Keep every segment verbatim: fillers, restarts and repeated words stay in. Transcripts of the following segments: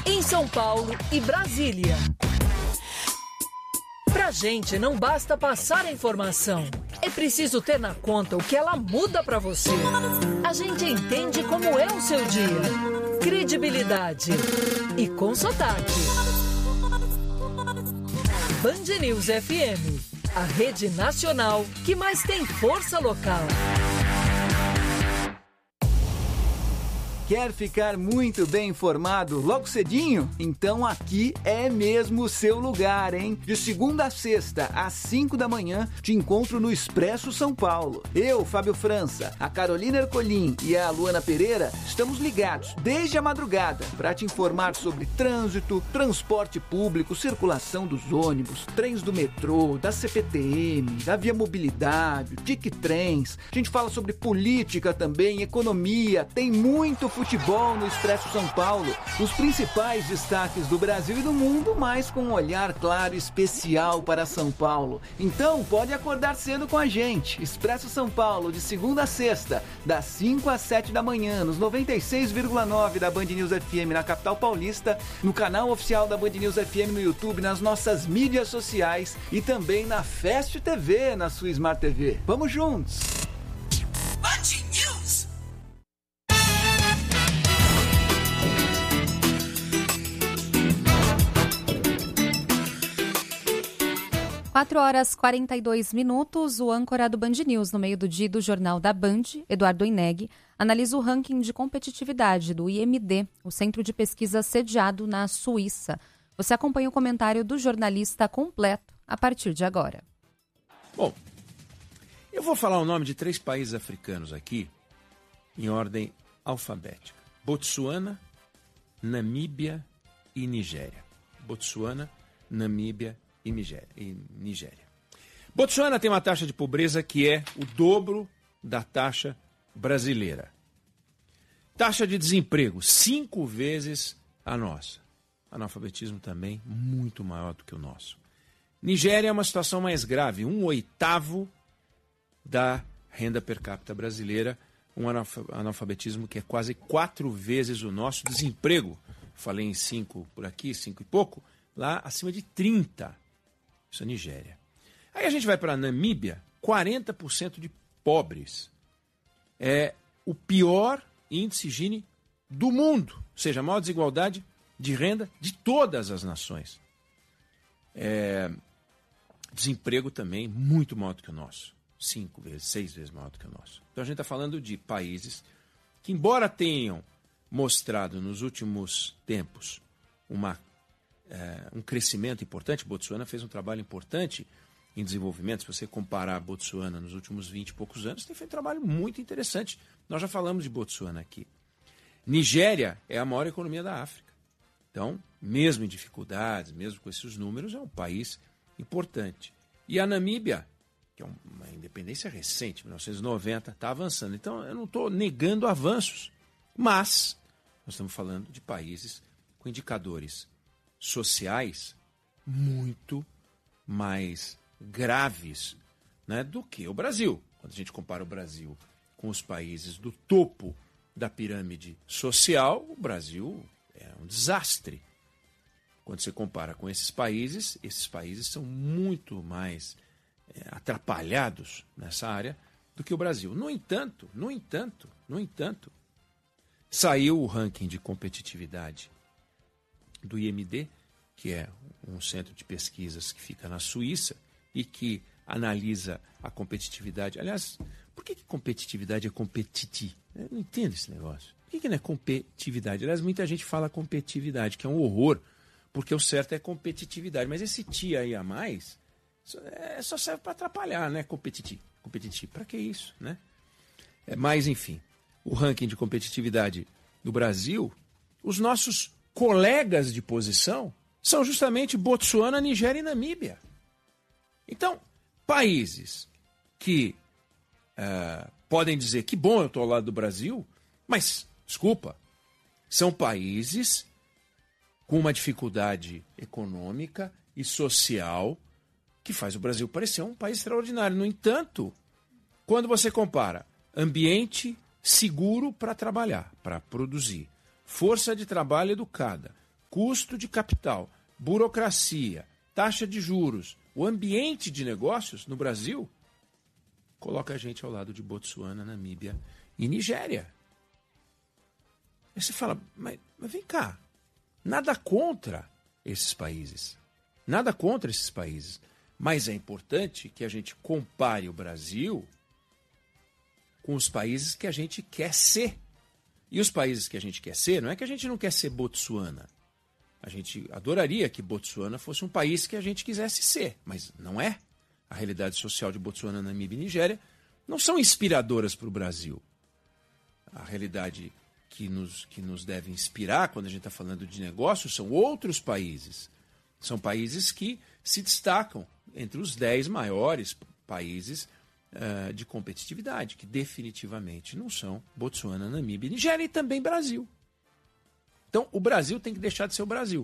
em São Paulo e Brasília. Pra gente não basta passar a informação, é preciso ter na conta o que ela muda pra você. A gente entende como é o seu dia. Credibilidade e com sotaque. Band News F M, a rede nacional que mais tem força local. Quer ficar muito bem informado logo cedinho? Então aqui é mesmo o seu lugar, hein? De segunda a sexta, às cinco da manhã, te encontro no Expresso São Paulo. Eu, Fábio França, a Carolina Ercolim e a Luana Pereira estamos ligados desde a madrugada para te informar sobre trânsito, transporte público, circulação dos ônibus, trens do metrô, da C P T M, da Via Mobilidade, Tic Trens. A gente fala sobre política também, economia, tem muito futebol no Expresso São Paulo, os principais destaques do Brasil e do mundo, mas com um olhar claro e especial para São Paulo. Então, pode acordar cedo com a gente. Expresso São Paulo, de segunda a sexta, das cinco às sete da manhã, nos noventa e seis vírgula nove da Band News F M na capital paulista, no canal oficial da Band News F M no YouTube, nas nossas mídias sociais e também na Fast T V, na sua Smart T V. Vamos juntos! Band News! quatro horas e quarenta e dois minutos, o âncora do Band News no meio do dia do Jornal da Band, Eduardo Ineg, analisa o ranking de competitividade do I M D, o centro de pesquisa sediado na Suíça. Você acompanha o comentário do jornalista completo a partir de agora. Bom, eu vou falar o nome de três países africanos aqui, em ordem alfabética. Botsuana, Namíbia e Nigéria. Botsuana, Namíbia e Nigéria. e Nigéria. Botsuana tem uma taxa de pobreza que é o dobro da taxa brasileira. Taxa de desemprego, cinco vezes a nossa. Analfabetismo também muito maior do que o nosso. Nigéria é uma situação mais grave, um oitavo da renda per capita brasileira, um analfabetismo que é quase quatro vezes o nosso. Desemprego, falei em cinco por aqui, cinco e pouco, lá acima de trinta. Isso é Nigéria. Aí a gente vai para a Namíbia, quarenta por cento de pobres. É o pior índice Gini do mundo, ou seja, a maior desigualdade de renda de todas as nações. É, desemprego também muito maior do que o nosso, cinco vezes, seis vezes maior do que o nosso. Então a gente está falando de países que, embora tenham mostrado nos últimos tempos uma É, um crescimento importante, Botsuana fez um trabalho importante em desenvolvimento. Se você comparar a Botsuana nos últimos vinte e poucos anos, tem feito um trabalho muito interessante. Nós já falamos de Botsuana aqui. Nigéria é a maior economia da África. Então, mesmo em dificuldades, mesmo com esses números, é um país importante. E a Namíbia, que é uma independência recente, mil novecentos e noventa, está avançando. Então, eu não estou negando avanços, mas nós estamos falando de países com indicadores sociais muito mais graves, né, do que o Brasil. Quando a gente compara o Brasil com os países do topo da pirâmide social, o Brasil é um desastre. Quando você compara com esses países, esses países são muito mais é, atrapalhados nessa área do que o Brasil. No entanto, no entanto, no entanto, saiu o ranking de competitividade do I M D, que é um centro de pesquisas que fica na Suíça e que analisa a competitividade. Aliás, por que, que competitividade é competiti? Eu não entendo esse negócio. Por que, que não é competitividade? Aliás, muita gente fala competitividade, que é um horror, porque o certo é competitividade. Mas esse ti aí a mais é, só serve para atrapalhar, né? Competiti. Competiti. Para que isso, né? É, mas, enfim, o ranking de competitividade do Brasil, os nossos colegas de posição são justamente Botsuana, Nigéria e Namíbia. Então, países que uh, podem dizer que bom eu estou ao lado do Brasil, mas, desculpa, são países com uma dificuldade econômica e social que faz o Brasil parecer um país extraordinário. No entanto, quando você compara ambiente seguro para trabalhar, para produzir, força de trabalho educada, custo de capital, burocracia, taxa de juros, o ambiente de negócios no Brasil, coloca a gente ao lado de Botsuana, Namíbia e Nigéria. Aí você fala, mas, mas vem cá, nada contra esses países, nada contra esses países, mas é importante que a gente compare o Brasil com os países que a gente quer ser. E os países que a gente quer ser, não é que a gente não quer ser Botsuana. A gente adoraria que Botsuana fosse um país que a gente quisesse ser, mas não é. A realidade social de Botsuana, Namíbia e Nigéria não são inspiradoras para o Brasil. A realidade que nos, que nos deve inspirar quando a gente está falando de negócios são outros países. São países que se destacam entre os dez maiores países uh, de competitividade, que definitivamente não são Botsuana, Namíbia e Nigéria, e também Brasil. Então, o Brasil tem que deixar de ser o Brasil.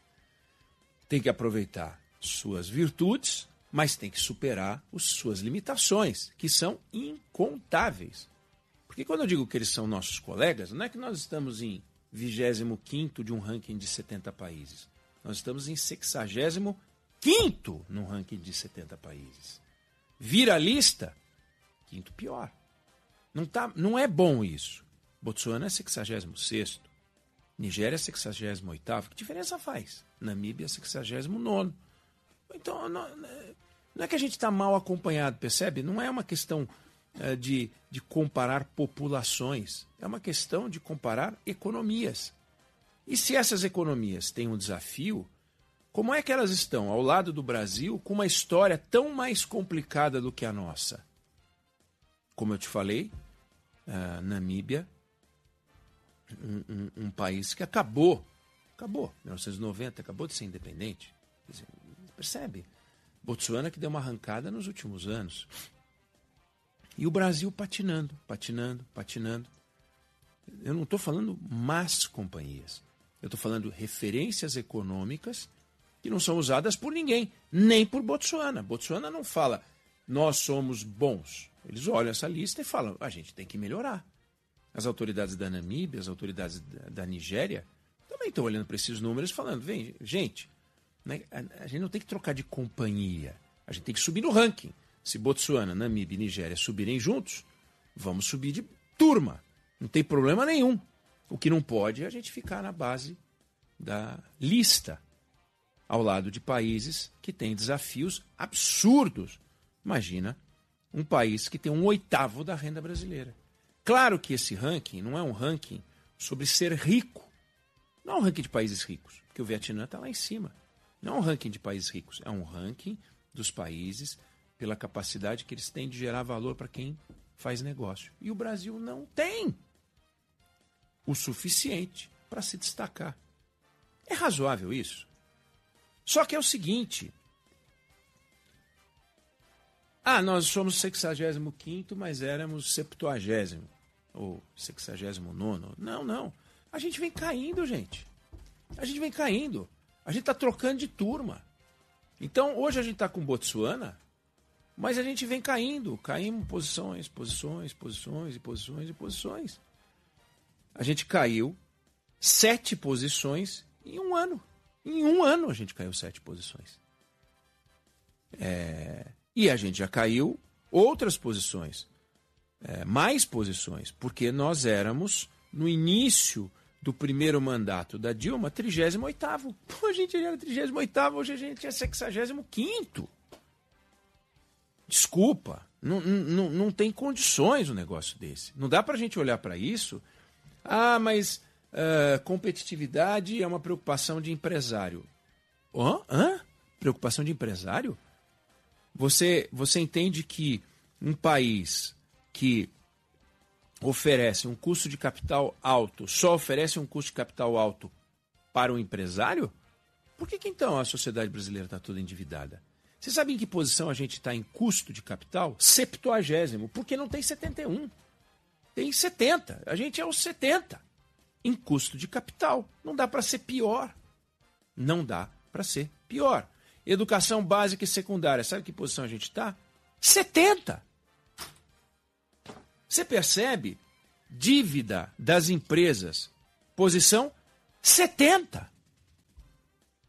Tem que aproveitar suas virtudes, mas tem que superar as suas limitações, que são incontáveis. Porque quando eu digo que eles são nossos colegas, não é que nós estamos em vigésimo quinto de um ranking de setenta países. Nós estamos em sexagésimo quinto num ranking de setenta países. Vira a lista, quinto pior. Não, tá, não é bom isso. Botsuana é sexagésimo sexto. Nigéria é sexagésimo oitavo. Que diferença faz? Namíbia é sexagésimo nono. Então, não, não é que a gente está mal acompanhado, percebe? Não é uma questão é, de, de comparar populações. É uma questão de comparar economias. E se essas economias têm um desafio, como é que elas estão ao lado do Brasil com uma história tão mais complicada do que a nossa? Como eu te falei, a Namíbia, um, um, um país que acabou, acabou, mil novecentos e noventa, acabou de ser independente. Quer dizer, percebe? Botsuana que deu uma arrancada nos últimos anos. E o Brasil patinando, patinando, patinando. Eu não estou falando más companhias. Eu estou falando referências econômicas que não são usadas por ninguém, nem por Botsuana. Botsuana não fala, nós somos bons. Eles olham essa lista e falam, a gente tem que melhorar. As autoridades da Namíbia, as autoridades da, da Nigéria, também estão olhando para esses números e falando, vem, gente, né, a, a gente não tem que trocar de companhia, a gente tem que subir no ranking. Se Botsuana, Namíbia e Nigéria subirem juntos, vamos subir de turma. Não tem problema nenhum. O que não pode é a gente ficar na base da lista, ao lado de países que têm desafios absurdos. Imagina um país que tem um oitavo da renda brasileira. Claro que esse ranking não é um ranking sobre ser rico. Não é um ranking de países ricos, porque o Vietnã está lá em cima. Não é um ranking de países ricos, é um ranking dos países pela capacidade que eles têm de gerar valor para quem faz negócio. E o Brasil não tem o suficiente para se destacar. É razoável isso? Só que é o seguinte, ah, nós somos sexagésimo quinto, mas éramos septuagésimo, ou sexagésimo nono. Não, não. A gente vem caindo, gente. A gente vem caindo. A gente está trocando de turma. Então, hoje a gente está com Botsuana, mas a gente vem caindo. Caímos posições, posições, posições e posições e posições. A gente caiu sete posições em um ano. Em um ano a gente caiu sete posições. É... E a gente já caiu outras posições, é, mais posições, porque nós éramos, no início do primeiro mandato da Dilma, trigésimo oitavo. Pô, a gente era trigésimo oitavo, hoje a gente é sexagésimo quinto. Desculpa, não, não, não tem condições um negócio desse. Não dá pra gente olhar para isso, ah, mas uh, competitividade é uma preocupação de empresário. Hã? Hã? Preocupação de empresário? Você, você entende que um país que oferece um custo de capital alto, só oferece um custo de capital alto para o empresário? Por que, que então a sociedade brasileira está toda endividada? Você sabe em que posição a gente está em custo de capital? septuagésimo, porque não tem setenta e um. Tem setenta. A gente é os setenta em custo de capital. Não dá para ser pior. Não dá para ser pior. Educação básica e secundária. Sabe que posição a gente está? setenta. Você percebe? Dívida das empresas. Posição setenta.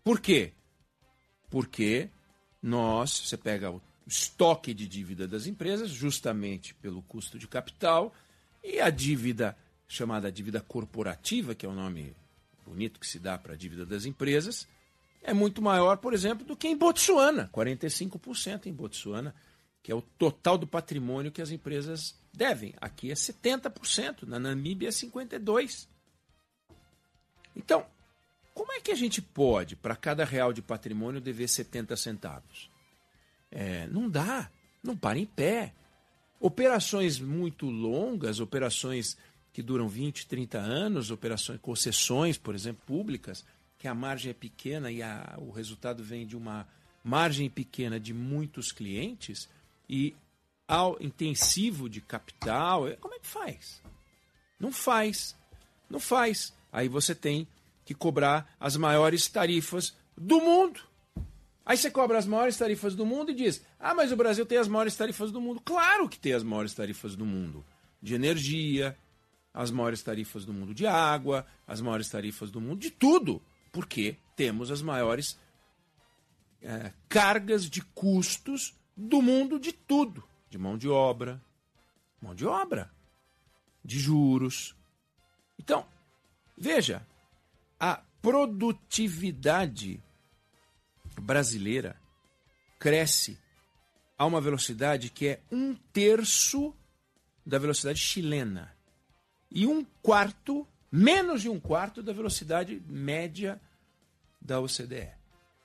Por quê? Porque nós, você pega o estoque de dívida das empresas, justamente pelo custo de capital, e a dívida chamada dívida corporativa, que é o nome bonito que se dá para a dívida das empresas, é muito maior, por exemplo, do que em Botsuana, quarenta e cinco por cento em Botsuana, que é o total do patrimônio que as empresas devem. Aqui é setenta por cento, na Namíbia é cinquenta e dois por cento. Então, como é que a gente pode, para cada real de patrimônio, dever setenta centavos? É, não dá, não para em pé. Operações muito longas, operações que duram vinte, trinta anos, operações, concessões, por exemplo, públicas, que a margem é pequena e a, o resultado vem de uma margem pequena de muitos clientes e ao intensivo de capital, como é que faz? Não faz, não faz. Aí você tem que cobrar as maiores tarifas do mundo. Aí você cobra as maiores tarifas do mundo e diz, ah, mas o Brasil tem as maiores tarifas do mundo. Claro que tem as maiores tarifas do mundo. De energia, as maiores tarifas do mundo de água, as maiores tarifas do mundo de tudo. Porque temos as maiores é, cargas de custos do mundo de tudo. De mão de obra, mão de obra, de juros. Então, veja, a produtividade brasileira cresce a uma velocidade que é um terço da velocidade chilena e um quarto, menos de um quarto da velocidade média da O C D E.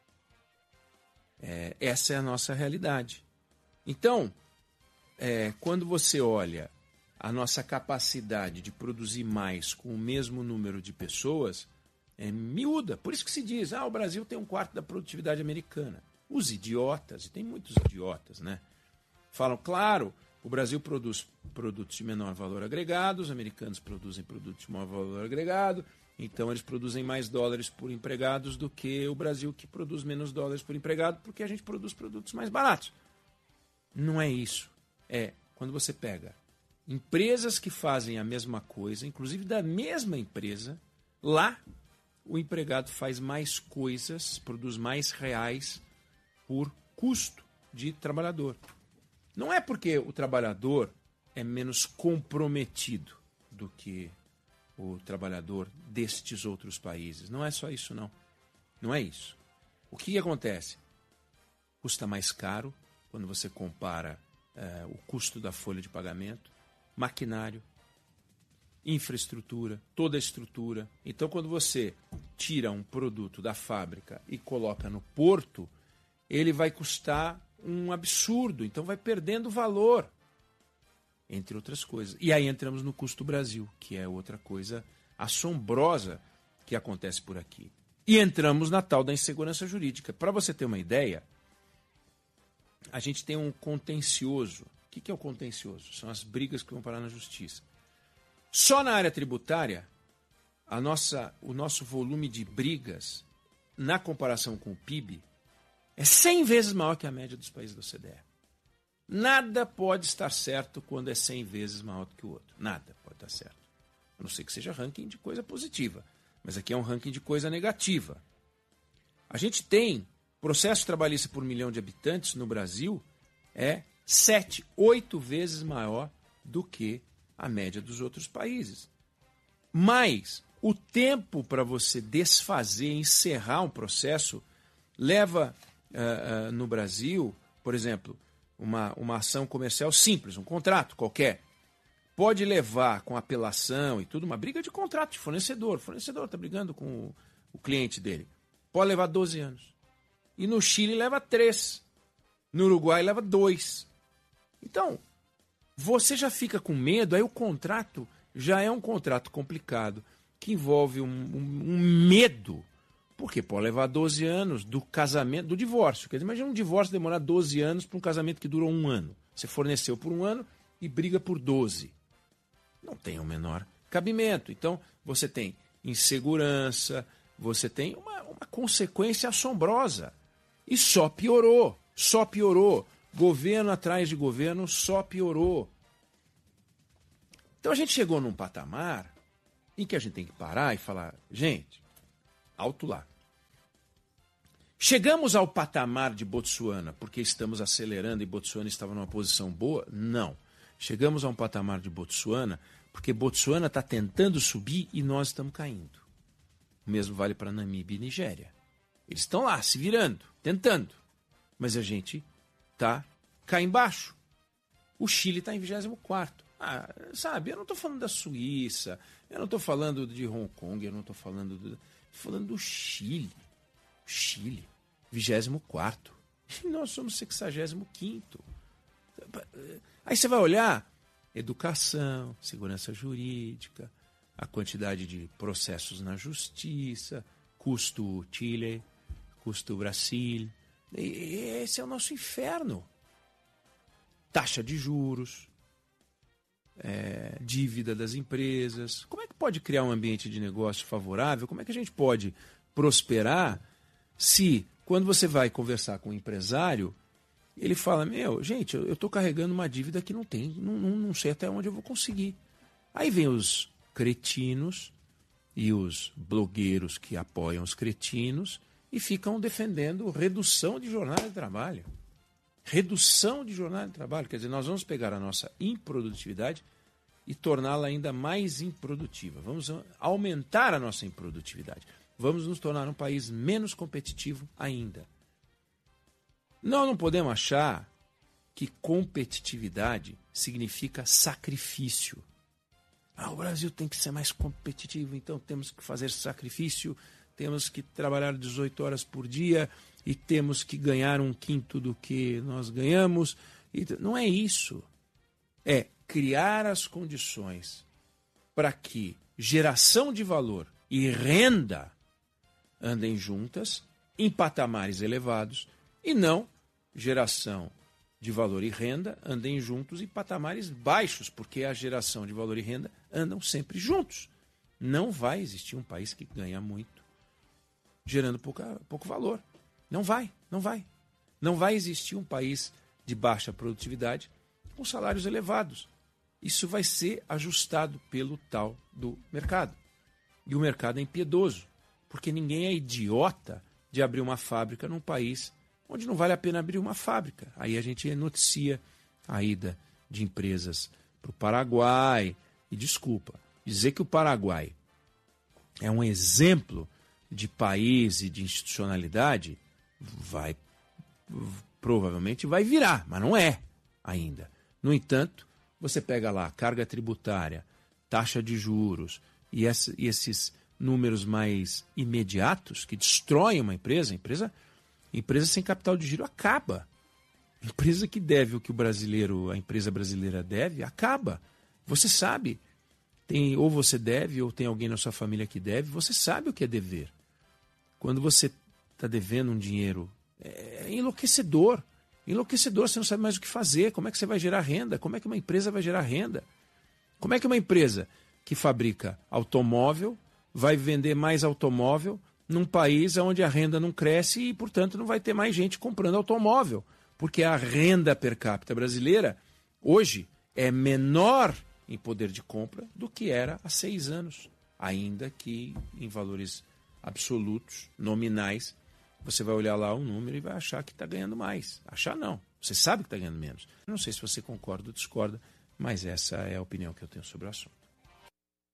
É, essa é a nossa realidade. Então, é, quando você olha a nossa capacidade de produzir mais com o mesmo número de pessoas, é miúda. Por isso que se diz, ah, o Brasil tem um quarto da produtividade americana. Os idiotas, e tem muitos idiotas, né? Falam, claro, o Brasil produz produtos de menor valor agregado, os americanos produzem produtos de maior valor agregado, então eles produzem mais dólares por empregados do que o Brasil, que produz menos dólares por empregado, porque a gente produz produtos mais baratos. Não é isso. É quando você pega empresas que fazem a mesma coisa, inclusive da mesma empresa, lá o empregado faz mais coisas, produz mais reais por custo de trabalhador. Não é porque o trabalhador é menos comprometido do que o trabalhador destes outros países. Não é só isso, não. Não é isso. O que acontece? Custa mais caro quando você compara eh, o custo da folha de pagamento, maquinário, infraestrutura, toda a estrutura. Então, quando você tira um produto da fábrica e coloca no porto, ele vai custar um absurdo, então vai perdendo valor, entre outras coisas. E aí entramos no custo Brasil, que é outra coisa assombrosa que acontece por aqui. E entramos na tal da insegurança jurídica. Para você ter uma ideia, a gente tem um contencioso. O que é o contencioso? São as brigas que vão parar na justiça. Só na área tributária, a nossa, o nosso volume de brigas, na comparação com o P I B, é cem vezes maior que a média dos países da O C D E. Nada pode estar certo quando é cem vezes maior do que o outro. Nada pode estar certo. A não ser que seja ranking de coisa positiva. Mas aqui é um ranking de coisa negativa. A gente tem processo trabalhista por milhão de habitantes no Brasil é sete, oito vezes maior do que a média dos outros países. Mas o tempo para você desfazer, encerrar um processo, leva uh, uh, no Brasil, por exemplo, uma, uma ação comercial simples, um contrato qualquer, pode levar com apelação e tudo, uma briga de contrato de fornecedor. O fornecedor está brigando com o, o cliente dele. Pode levar doze anos. E no Chile leva três. No Uruguai leva dois. Então, você já fica com medo, aí o contrato já é um contrato complicado, que envolve um, um, um medo, porque pode levar doze anos do casamento, do divórcio. Quer dizer, imagina um divórcio demorar doze anos para um casamento que durou um ano. Você forneceu por um ano e briga por doze. Não tem o menor cabimento. Então, você tem insegurança, você tem uma, uma consequência assombrosa. E só piorou, só piorou. Governo atrás de governo só piorou. Então a gente chegou num patamar em que a gente tem que parar e falar, gente, alto lá. Chegamos ao patamar de Botsuana porque estamos acelerando e Botsuana estava numa posição boa? Não. Chegamos a um patamar de Botsuana porque Botsuana está tentando subir e nós estamos caindo. O mesmo vale para Namíbia e Nigéria. Eles estão lá, se virando, tentando. Mas a gente está cá embaixo. O Chile está em vigésimo quarto. Ah, sabe, eu não estou falando da Suíça, eu não estou falando de Hong Kong, eu não estou falando do... Estou falando do Chile. Chile, vigésimo quarto. E nós somos sexagésimo quinto. Aí você vai olhar educação, segurança jurídica, a quantidade de processos na justiça, custo Chile, custo Brasil. E esse é o nosso inferno. Taxa de juros, é, dívida das empresas. Como é que pode criar um ambiente de negócio favorável? Como é que a gente pode prosperar se, quando você vai conversar com um empresário, ele fala, meu, gente, eu estou carregando uma dívida que não tem, não, não, não sei até onde eu vou conseguir. Aí vem os cretinos e os blogueiros que apoiam os cretinos e ficam defendendo redução de jornada de trabalho. Redução de jornada de trabalho. Quer dizer, nós vamos pegar a nossa improdutividade e torná-la ainda mais improdutiva. Vamos aumentar a nossa improdutividade. Vamos nos tornar um país menos competitivo ainda. Nós não podemos achar que competitividade significa sacrifício. Ah, o Brasil tem que ser mais competitivo, então temos que fazer sacrifício, temos que trabalhar dezoito horas por dia e temos que ganhar um quinto do que nós ganhamos. Não é isso. É criar as condições para que geração de valor e renda andem juntas em patamares elevados e não geração de valor e renda andem juntos em patamares baixos, porque a geração de valor e renda andam sempre juntos. Não vai existir um país que ganha muito gerando pouca, pouco valor. Não vai, não vai. Não vai existir um país de baixa produtividade com salários elevados. Isso vai ser ajustado pelo tal do mercado. E o mercado é impiedoso, porque ninguém é idiota de abrir uma fábrica num país onde não vale a pena abrir uma fábrica. Aí a gente noticia a ida de empresas para o Paraguai. E desculpa, dizer que o Paraguai é um exemplo de país e de institucionalidade, vai provavelmente vai virar, mas não é ainda. No entanto, você pega lá carga tributária, taxa de juros e, essa, e esses números mais imediatos que destroem uma empresa, a empresa, empresa sem capital de giro acaba. Empresa que deve o que o brasileiro, a empresa brasileira deve, acaba. Você sabe, tem, ou você deve, ou tem alguém na sua família que deve, você sabe o que é dever. Quando você está devendo um dinheiro, é enlouquecedor. Enlouquecedor, você não sabe mais o que fazer. Como é que você vai gerar renda? Como é que uma empresa vai gerar renda? Como é que uma empresa que fabrica automóvel vai vender mais automóvel num país onde a renda não cresce e, portanto, não vai ter mais gente comprando automóvel? Porque a renda per capita brasileira, hoje, é menor em poder de compra do que era há seis anos. Ainda que em valores absolutos, nominais, você vai olhar lá o número e vai achar que está ganhando mais. Achar não. Você sabe que está ganhando menos. Não sei se você concorda ou discorda, mas essa é a opinião que eu tenho sobre o assunto.